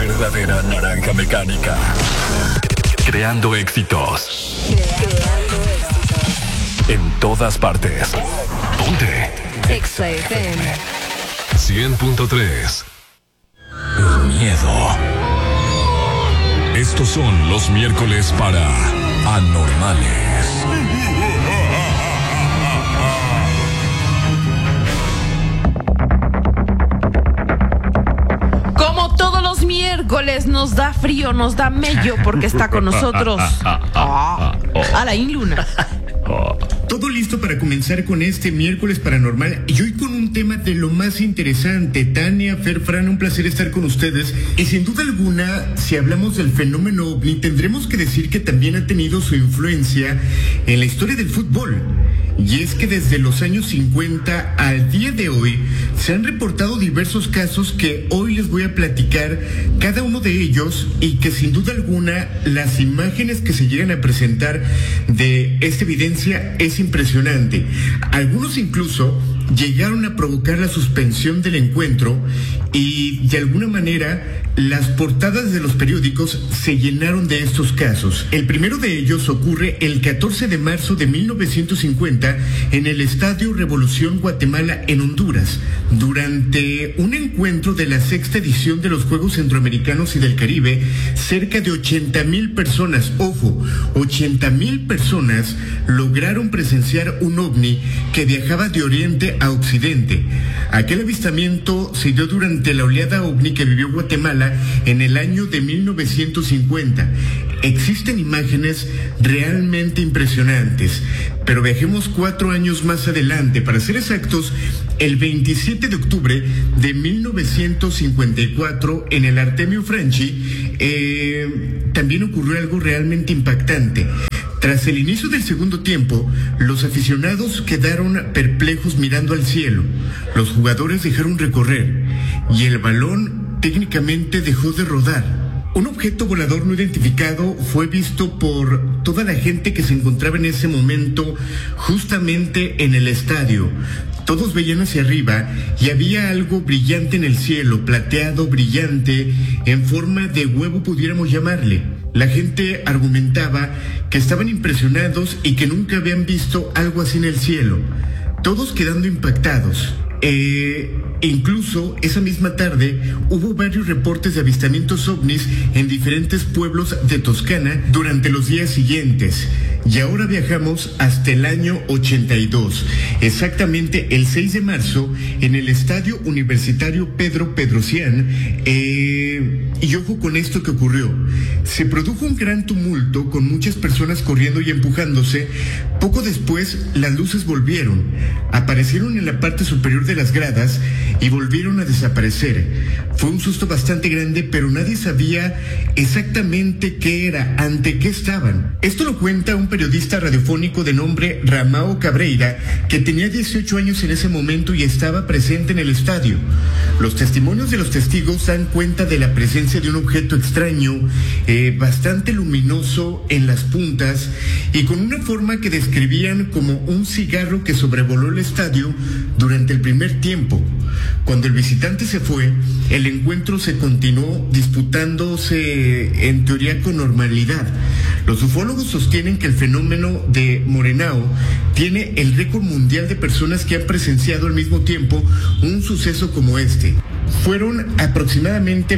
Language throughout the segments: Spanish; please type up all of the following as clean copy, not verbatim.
verdadera naranja mecánica. Creando éxitos. En todas partes. Ponte. Exa FM 100.3. El miedo. Estos son los miércoles para Anormales. Como todos los miércoles nos da frío, nos da mello porque está con nosotros Alain Luna. Todo listo para comenzar con este miércoles paranormal y hoy con un tema de lo más interesante. Tania, Fer, Fran, un placer estar con ustedes. Y sin duda alguna, si hablamos del fenómeno OVNI, tendremos que decir que también ha tenido su influencia en la historia del fútbol. Y es que desde los años 50 al día de hoy se han reportado diversos casos que hoy les voy a platicar cada uno de ellos, y que sin duda alguna las imágenes que se llegan a presentar de esta evidencia es impresionante. Algunos incluso llegaron a provocar la suspensión del encuentro y de alguna manera las portadas de los periódicos se llenaron de estos casos. El primero de ellos ocurre el 14 de marzo de 1950 en el Estadio Revolución Guatemala en Honduras, durante un encuentro de la sexta edición de los Juegos Centroamericanos y del Caribe. Cerca de 80,000 personas, ojo, 80,000 personas lograron presenciar un ovni que viajaba de oriente a occidente. Aquel avistamiento se dio durante la oleada ovni que vivió Guatemala en el año de 1950. Existen imágenes realmente impresionantes, pero viajemos 4 años más adelante, para ser exactos, el 27 de octubre de 1954 en el Artemio Franchi, también ocurrió algo realmente impactante. Tras el inicio del segundo tiempo, los aficionados quedaron perplejos mirando al cielo. Los jugadores dejaron recorrer y el balón técnicamente dejó de rodar. Un objeto volador no identificado fue visto por toda la gente que se encontraba en ese momento justamente en el estadio. Todos veían hacia arriba y había algo brillante en el cielo, plateado, brillante, en forma de huevo pudiéramos llamarle. La gente argumentaba que estaban impresionados y que nunca habían visto algo así en el cielo. Todos quedando impactados. Incluso esa misma tarde hubo varios reportes de avistamientos ovnis en diferentes pueblos de Toscana durante los días siguientes. Y ahora viajamos hasta el año 82, exactamente el 6 de marzo, en el Estadio Universitario Pedro Pedrosian. Y ojo con esto que ocurrió. Se produjo un gran tumulto con muchas personas corriendo y empujándose. Poco después, las luces volvieron, aparecieron en la parte superior de las gradas y volvieron a desaparecer. Fue un susto bastante grande, pero nadie sabía exactamente qué era, ante qué estaban. Esto lo cuenta un periodista radiofónico de nombre Ramao Cabreira, que tenía 18 años en ese momento y estaba presente en el estadio. Los testimonios de los testigos dan cuenta de la presencia de un objeto extraño, bastante luminoso en las puntas y con una forma que describían como un cigarro que sobrevoló el estadio durante el primer tiempo. Cuando el visitante se fue, el encuentro se continuó disputándose en teoría con normalidad. Los ufólogos sostienen que el fenómeno de Morenao tiene el récord mundial de personas que han presenciado al mismo tiempo un suceso como este. Fueron aproximadamente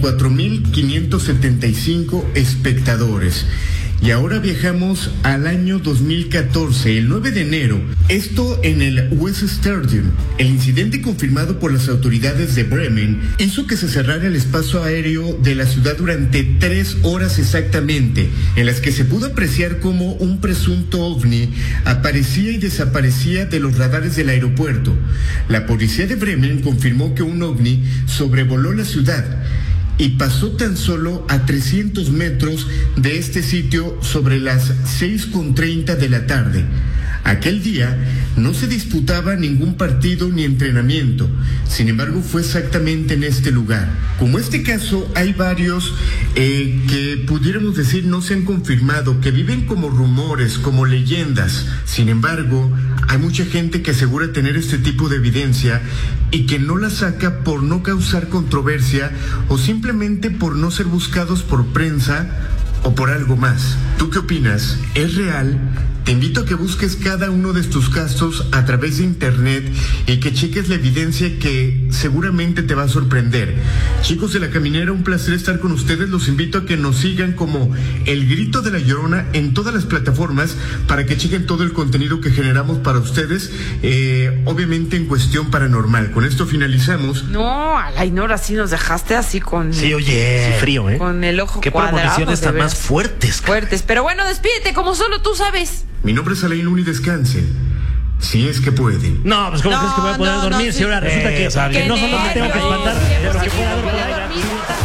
24,575 espectadores. Y ahora viajamos al año 2014, el 9 de enero. Esto en el West Stadium. El incidente, confirmado por las autoridades de Bremen, hizo que se cerrara el espacio aéreo de la ciudad durante 3 horas exactamente, en las que se pudo apreciar cómo un presunto ovni aparecía y desaparecía de los radares del aeropuerto. La policía de Bremen confirmó que un ovni sobrevoló la ciudad y pasó tan solo a 300 metros de este sitio sobre las 6:30 de la tarde. Aquel día no se disputaba ningún partido ni entrenamiento, sin embargo fue exactamente en este lugar. Como este caso, hay varios que pudiéramos decir no se han confirmado, que viven como rumores, como leyendas. Sin embargo, Hay mucha gente que asegura tener este tipo de evidencia y que no la saca por no causar controversia o simplemente por no ser buscados por prensa o por algo más. ¿Tú qué opinas? ¿Es real? Te invito a que busques cada uno de tus casos a través de internet y que cheques la evidencia que seguramente te va a sorprender. Chicos de La Caminera, un placer estar con ustedes. Los invito a que nos sigan como El Grito de la Llorona en todas las plataformas para que chequen todo el contenido que generamos para ustedes, obviamente en cuestión paranormal. Con esto finalizamos. No, Alainora, sí nos dejaste así con... Sí, oye, sí, frío, ¿eh? Con el ojo qué cuadrado. Qué premoniciones tan más fuertes. Fuertes, pero bueno, despídete como solo tú sabes. Mi nombre es Alain Luna y descansen. Si es que pueden. No, pues ¿cómo crees que voy a poder dormir? sí. Si ahora resulta que no solo me tengo que espantar de lo que pueda haber por ahí.